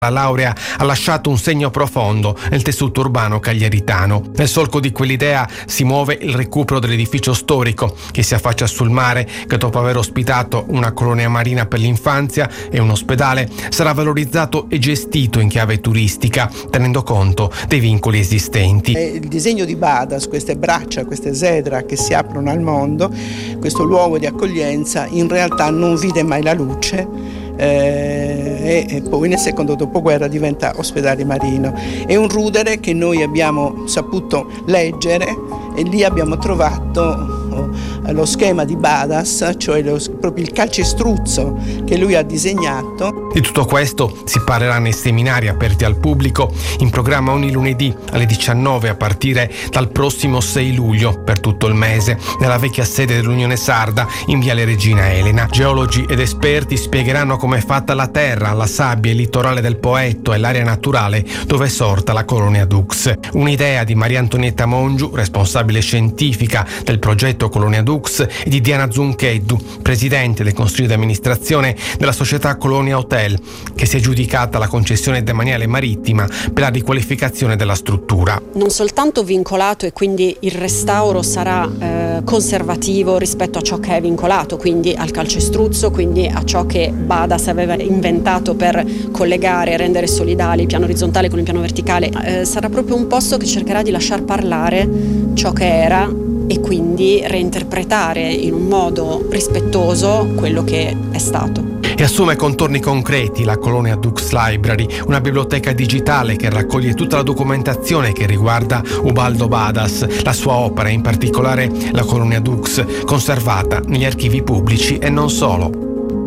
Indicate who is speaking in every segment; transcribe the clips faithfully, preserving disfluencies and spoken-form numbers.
Speaker 1: La laurea ha lasciato un segno profondo nel tessuto urbano cagliaritano. Nel solco di quell'idea si muove il recupero dell'edificio storico che si affaccia sul mare, che dopo aver ospitato una colonia marina per l'infanzia e un ospedale sarà valorizzato e gestito in chiave turistica, tenendo conto dei vincoli esistenti.
Speaker 2: Il disegno di Badas, queste braccia, queste zedra che si aprono al mondo, questo luogo di accoglienza, in realtà non vide mai la luce. Eh, e poi nel secondo dopoguerra diventa ospedale marino. È un rudere che noi abbiamo saputo leggere e lì abbiamo trovato lo schema di Badas, cioè lo, proprio il calcestruzzo che lui ha disegnato.
Speaker 1: Di tutto questo si parlerà nei seminari aperti al pubblico in programma ogni lunedì alle diciannove a partire dal prossimo sei luglio per tutto il mese nella vecchia sede dell'Unione Sarda in Viale Regina Elena. Geologi ed esperti spiegheranno come è fatta la terra, la sabbia, il litorale del Poetto e l'area naturale dove è sorta la colonia Dux. Un'idea di Maria Antonietta Mongiu, responsabile scientifica del progetto Colonia Dux, e di Diana Zuncheddu, presidente del consiglio di amministrazione della società Colonia Hotel, che si è aggiudicata la concessione demaniale marittima per la riqualificazione della struttura.
Speaker 3: Non soltanto vincolato, e quindi il restauro sarà eh, conservativo rispetto a ciò che è vincolato, quindi al calcestruzzo, quindi a ciò che Badas aveva inventato per collegare e rendere solidali il piano orizzontale con il piano verticale. Eh, sarà proprio un posto che cercherà di lasciar parlare ciò che era e quindi reinterpretare in un modo rispettoso quello che è stato.
Speaker 1: E assume contorni concreti la Colonia Dux Library, una biblioteca digitale che raccoglie tutta la documentazione che riguarda Ubaldo Badas, la sua opera, in particolare la Colonia Dux, conservata negli archivi pubblici e non solo.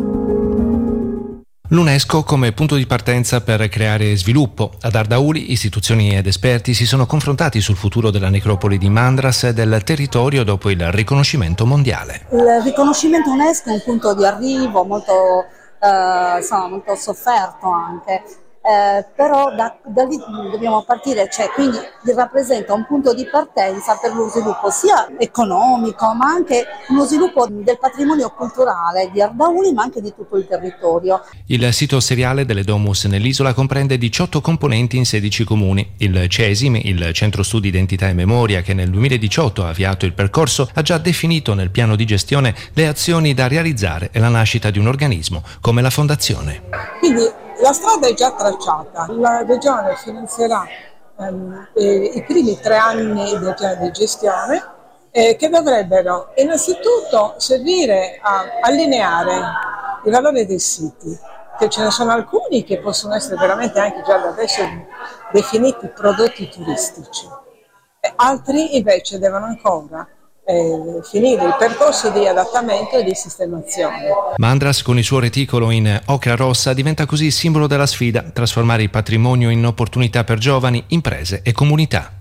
Speaker 4: L'UNESCO come punto di partenza per creare sviluppo. Ad Ardauli istituzioni ed esperti si sono confrontati sul futuro della necropoli di Mandras e del territorio dopo il riconoscimento mondiale.
Speaker 5: Il riconoscimento UNESCO è un punto di arrivo molto, eh, insomma, molto sofferto anche. Eh, però da, da lì dobbiamo partire, cioè quindi rappresenta un punto di partenza per lo sviluppo sia economico ma anche uno sviluppo del patrimonio culturale di Ardauli ma anche di tutto il territorio.
Speaker 4: Il sito seriale delle Domus nell'isola comprende diciotto componenti in sedici comuni. Il CESIM, il Centro Studi Identità e Memoria, che nel duemiladiciotto ha avviato il percorso, ha già definito nel piano di gestione le azioni da realizzare e la nascita di un organismo come la Fondazione.
Speaker 6: Quindi la strada è già tracciata, la Regione finanzierà ehm, eh, i primi tre anni del piano di gestione eh, che dovrebbero innanzitutto servire a allineare i valori dei siti, che ce ne sono alcuni che possono essere veramente anche già da adesso definiti prodotti turistici, e altri invece devono ancora Eh, finire il percorso di adattamento e di sistemazione.
Speaker 4: Mandras, con il suo reticolo in ocra rossa, diventa così simbolo della sfida: trasformare il patrimonio in opportunità per giovani, imprese e comunità.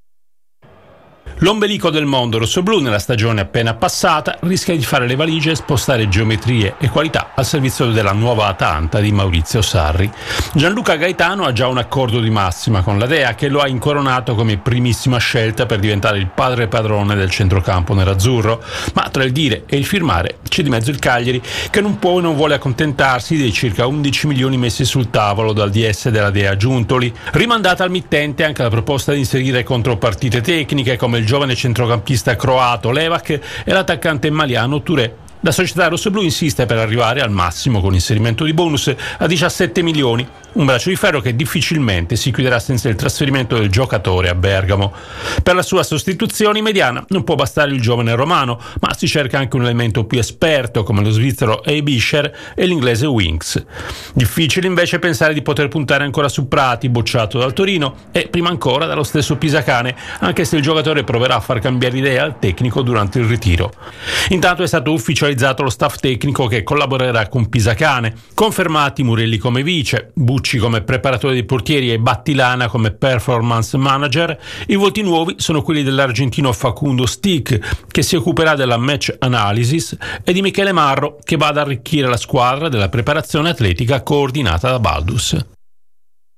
Speaker 7: L'ombelico del mondo rossoblu nella stagione appena passata rischia di fare le valigie e spostare geometrie e qualità al servizio della nuova Atalanta di Maurizio Sarri. Gianluca Gaetano ha già un accordo di massima con la Dea, che lo ha incoronato come primissima scelta per diventare il padre padrone del centrocampo nerazzurro, ma tra il dire e il firmare c'è di mezzo il Cagliari, che non può e non vuole accontentarsi dei circa undici milioni messi sul tavolo dal D S della Dea Giuntoli. Rimandata al mittente anche la proposta di inserire contropartite tecniche come il giovane centrocampista croato Levac e l'attaccante maliano Touré. La società rossoblù insiste per arrivare al massimo con inserimento di bonus a diciassette milioni, un braccio di ferro che difficilmente si chiuderà senza il trasferimento del giocatore a Bergamo. Per la sua sostituzione mediana non può bastare il giovane romano, ma si cerca anche un elemento più esperto come lo svizzero Eibischer e l'inglese Winks. Difficile invece pensare di poter puntare ancora su Prati, bocciato dal Torino, e prima ancora dallo stesso Pisacane, anche se il giocatore proverà a far cambiare idea al tecnico durante il ritiro. Intanto è stato ufficializzato lo staff tecnico che collaborerà con Pisacane, confermati Murelli come vice, Bucci come preparatore dei portieri e Battilana come performance manager. I volti nuovi sono quelli dell'argentino Facundo Stick, che si occuperà della match analysis, e di Michele Marro, che va ad arricchire la squadra della preparazione atletica coordinata da Baldus.